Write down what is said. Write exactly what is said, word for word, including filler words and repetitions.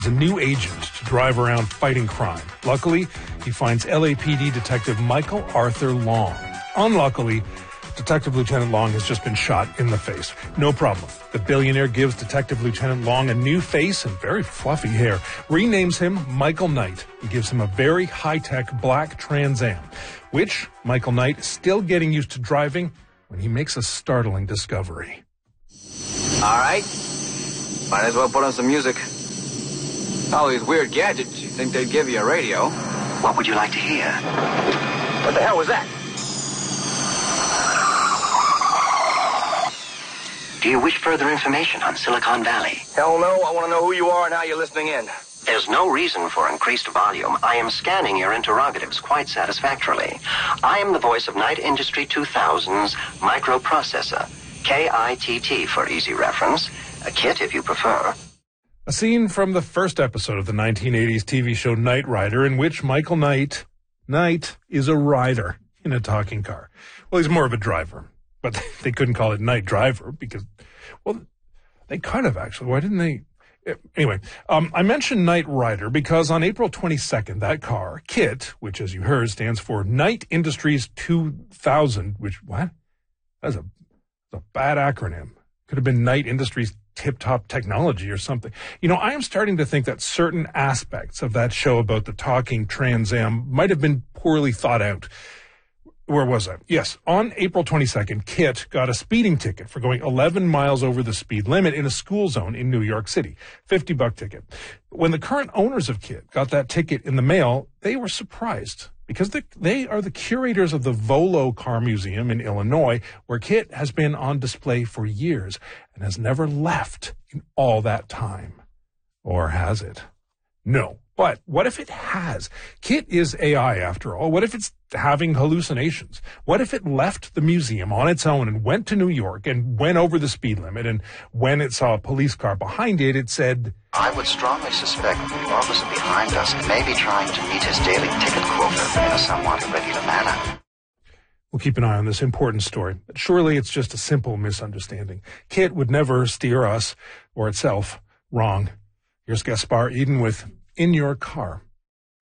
a new agent to drive around fighting crime. Luckily, he finds L A P D Detective Michael Arthur Long. Unluckily, Detective Lieutenant Long has just been shot in the face. No problem. The billionaire gives Detective Lieutenant Long a new face and very fluffy hair, renames him Michael Knight, and gives him a very high-tech black Trans Am, which Michael Knight is still getting used to driving when he makes a startling discovery. All right. Might as well put on some music. All these weird gadgets, you'd think they'd give you a radio. What would you like to hear? What the hell was that? Do you wish further information on Silicon Valley? Hell no, I want to know who you are and how you're listening in. There's no reason for increased volume. I am scanning your interrogatives quite satisfactorily. I am the voice of Knight Industry two thousand's microprocessor, K I T T for easy reference, a kit if you prefer. A scene from the first episode of the nineteen eighties T V show Knight Rider, in which Michael Knight, Knight, is a rider in a talking car. Well, he's more of a driver, but they couldn't call it Knight Driver because, well, they kind of actually. Why didn't they? Anyway, um, I mentioned Knight Rider because on April twenty-second, that car, KIT, which as you heard stands for Knight Industries two thousand, which, what? That's a, that's a bad acronym. Could have been Knight Industries Tip-Top Technology or something. You know, I am starting to think that certain aspects of that show about the talking Trans Am might have been poorly thought out. Where was I? Yes, on April twenty-second, KIT got a speeding ticket for going eleven miles over the speed limit in a school zone in New York City. fifty buck ticket. When the current owners of KIT got that ticket in the mail, they were surprised because they, they are the curators of the Volo Car Museum in Illinois, where KIT has been on display for years and has never left in all that time. Or has it? No. But what if it has? KIT is A I after all. What if it's having hallucinations? What if it left the museum on its own and went to New York and went over the speed limit, and when it saw a police car behind it, it said, I would strongly suspect the officer behind us may be trying to meet his daily ticket quota in a somewhat irregular manner. We'll keep an eye on this important story. But surely it's just a simple misunderstanding. KIT would never steer us or itself wrong. Here's Gaspar Eden with In Your Car.